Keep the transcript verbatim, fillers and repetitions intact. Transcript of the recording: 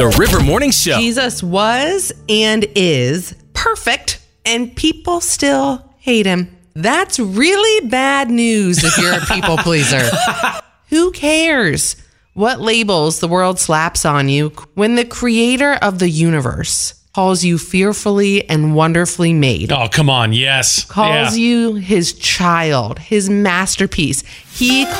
The River Morning Show. Jesus was and is perfect, and people still hate him. That's really bad news if you're a people pleaser. Who cares what labels the world slaps on you when the creator of the universe calls you fearfully and wonderfully made? Oh, come on. Yes. Calls yeah. you his child, his masterpiece. He